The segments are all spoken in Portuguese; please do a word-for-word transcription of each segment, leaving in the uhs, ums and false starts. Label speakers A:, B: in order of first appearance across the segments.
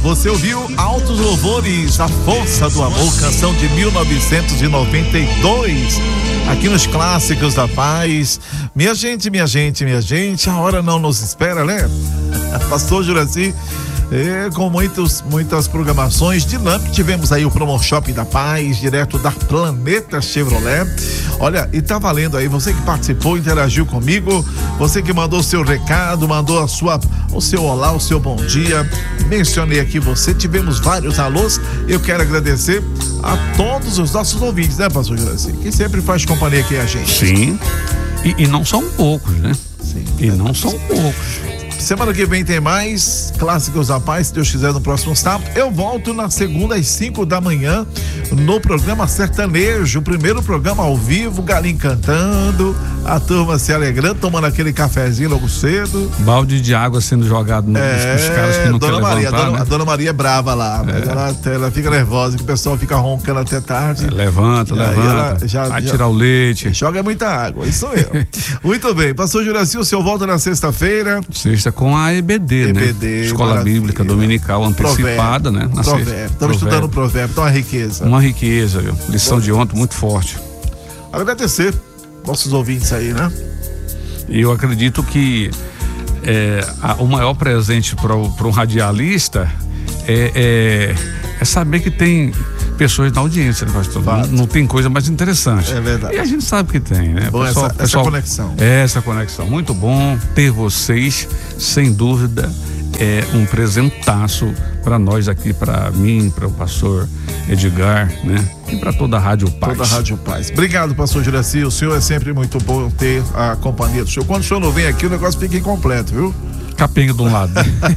A: Você ouviu Altos Louvores, A Força do Amor, canção de mil novecentos e noventa e dois, aqui nos Clássicos da Paz. Minha gente, minha gente, minha gente, a hora não nos espera, né? Pastor Juraci, é, com muitos, muitas programações dinâmicas. Tivemos aí o Promo Shopping da Paz, direto da Planeta Chevrolet. Olha, e tá valendo aí, você que participou, interagiu comigo, você que mandou seu recado, mandou a sua, o seu olá, o seu bom dia. Mencionei aqui você, tivemos vários alôs. Eu quero agradecer a todos os nossos ouvintes, né, pastor Juraci, que sempre faz companhia aqui a gente.
B: Sim, e, e não são poucos, né?
A: Sim.
B: E não são poucos.
A: Semana que vem tem mais Clássicos da Paz, se Deus quiser, no próximo sábado. Eu volto na segunda às cinco da manhã no programa Sertanejo, o primeiro programa ao vivo, galinho cantando, a turma se alegrando, tomando aquele cafezinho logo cedo.
B: Balde de água sendo jogado nos,
A: é,
B: nos caras que não
A: Dona
B: querem
A: Maria,
B: levantar,
A: a, dona,
B: né?
A: a Dona Maria é brava lá, mas
B: É.
A: ela, ela fica nervosa, que o pessoal fica roncando até tarde.
B: É, levanta,
A: E aí
B: levanta,
A: ela já-
B: vai
A: já-
B: tirar o leite.
A: Joga muita água, isso sou eu. Muito bem, pastor Juraci, o senhor volta na sexta-feira.
B: Sexta com a E B D,
A: E B
B: né?
A: D,
B: Escola
A: maravilha.
B: Bíblica Dominical antecipada, né? Na
A: Provérbio.
B: sexta.
A: Estamos estudando o provérbio, então uma riqueza.
B: Uma riqueza, viu? Lição de ontem muito forte.
A: Agradecer nossos ouvintes aí, né?
B: E eu acredito que é, a- o maior presente para um radialista é, é, é saber que tem pessoas na audiência, né, pastor? Não,
A: Fato.
B: não tem coisa mais interessante.
A: É verdade.
B: E a gente sabe que tem, né?
A: Bom, essa- essa conexão.
B: Essa conexão. Muito bom ter vocês, sem dúvida, é um presentaço para nós aqui, para mim, para o pastor Edgar, né? E para toda a Rádio Paz.
A: Toda a Rádio Paz. Obrigado, pastor Juraci. O senhor é sempre muito bom ter a companhia do senhor. Quando o senhor não vem aqui, o negócio fica incompleto, viu?
B: Capenga de um lado.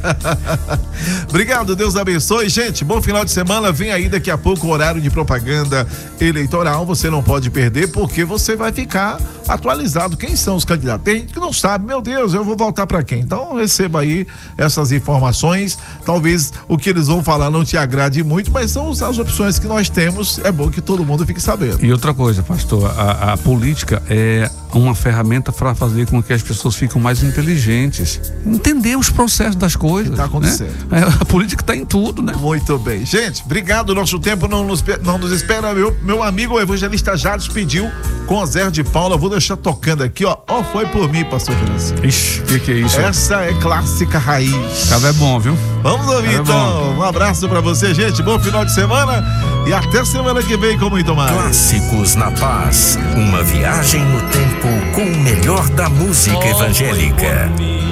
A: Obrigado, Deus abençoe. Gente, bom final de semana. Vem aí daqui a pouco o horário de propaganda eleitoral. Você não pode perder, porque você vai ficar atualizado. Quem são os candidatos? Tem gente que não sabe. Meu Deus, eu vou votar para quem? Então receba aí essas informações. Talvez o que eles vão falar não te agrade muito, mas são as opções que nós temos. É bom que todo mundo fique sabendo.
B: E outra coisa, pastor, a, a política é uma ferramenta para fazer com que as pessoas fiquem mais inteligentes, entender os processos das coisas.
A: Que tá acontecendo.
B: Né? A política está em tudo, né?
A: Muito bem. Gente, obrigado. Nosso tempo não nos, não nos espera. Meu, meu amigo, o evangelista Jades, pediu com Zé de Paula. Vou deixar tocando aqui, ó. Ó, foi por mim, pastor Juraci.
B: Ixi, o que, que é isso?
A: Essa é clássica raiz.
B: Café é bom, viu?
A: Vamos ouvir
B: Café é
A: então. Um abraço pra você, gente. Bom final de semana e até semana que vem com muito mais.
C: Clássicos na Paz, uma viagem no tempo com o melhor da música evangélica.